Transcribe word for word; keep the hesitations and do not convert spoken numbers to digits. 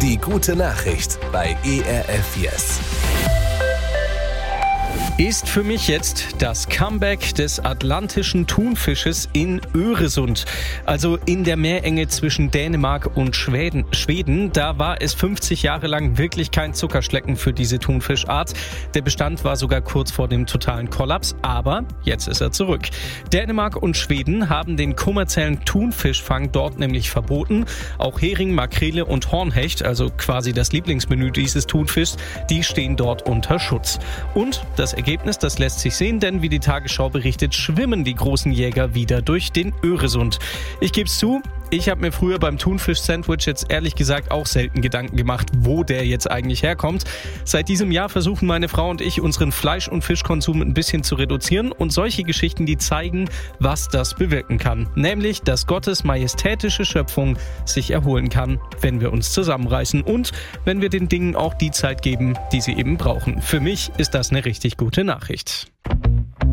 Die gute Nachricht bei E R F Yes. Ist für mich jetzt das Comeback des atlantischen Thunfisches in Öresund. Also in der Meerenge zwischen Dänemark und Schweden. Schweden, da war es fünfzig Jahre lang wirklich kein Zuckerschlecken für diese Thunfischart. Der Bestand war sogar kurz vor dem totalen Kollaps, aber jetzt ist er zurück. Dänemark und Schweden haben den kommerziellen Thunfischfang dort nämlich verboten. Auch Hering, Makrele und Hornhecht, also quasi das Lieblingsmenü dieses Thunfischs, die stehen dort unter Schutz. Und das Ergebnis, das lässt sich sehen, denn wie die Tagesschau berichtet, schwimmen die großen Jäger wieder durch den Öresund. Ich gebe es zu, ich habe mir früher beim Thunfisch-Sandwich jetzt ehrlich gesagt auch selten Gedanken gemacht, wo der jetzt eigentlich herkommt. Seit diesem Jahr versuchen meine Frau und ich, unseren Fleisch- und Fischkonsum ein bisschen zu reduzieren und solche Geschichten, die zeigen, was das bewirken kann. Nämlich, dass Gottes majestätische Schöpfung sich erholen kann, wenn wir uns zusammenreißen und wenn wir den Dingen auch die Zeit geben, die sie eben brauchen. Für mich ist das eine richtig gute Nachricht.